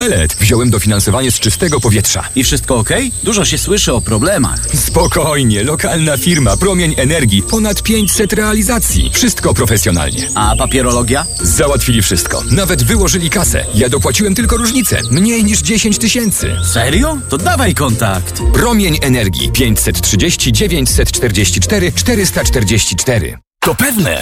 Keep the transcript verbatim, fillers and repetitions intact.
Elet. Wziąłem dofinansowanie z czystego powietrza. I wszystko okej? Dużo się słyszy o problemach. Spokojnie, lokalna firma, Promień Energii. Ponad pięćset realizacji. Wszystko profesjonalnie. A papierologia? Załatwili wszystko. Nawet wyłożyli kasę. Ja dopłaciłem tylko różnicę. Mniej niż dziesięć tysięcy. Serio? To dawaj kontakt. Promień Energii. pięćset trzydzieści dziewięćset czterdzieści cztery czterysta czterdzieści cztery. To pewne.